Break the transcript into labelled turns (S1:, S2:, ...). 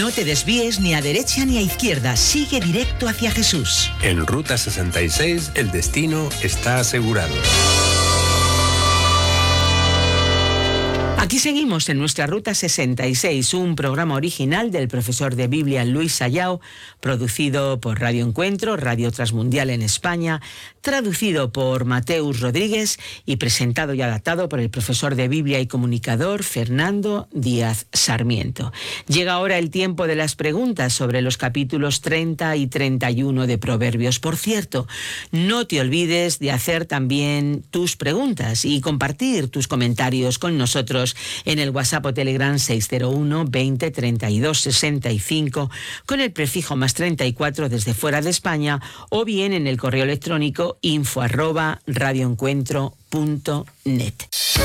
S1: No te desvíes ni a derecha ni a izquierda, sigue directo hacia Jesús.
S2: En Ruta 66 el destino está asegurado.
S1: Aquí seguimos en nuestra Ruta 66, un programa original del profesor de Biblia Luis Sayao, producido por Radio Encuentro, Radio Transmundial en España, traducido por Mateus Rodríguez y presentado y adaptado por el profesor de Biblia y comunicador Fernando Díaz Sarmiento. Llega ahora el tiempo de las preguntas sobre los capítulos 30 y 31 de Proverbios. Por cierto, no te olvides de hacer también tus preguntas y compartir tus comentarios con nosotros en el WhatsApp o Telegram 601 20 32 65 con el prefijo +34 desde fuera de España, o bien en el correo electrónico info@radioencuentro.net.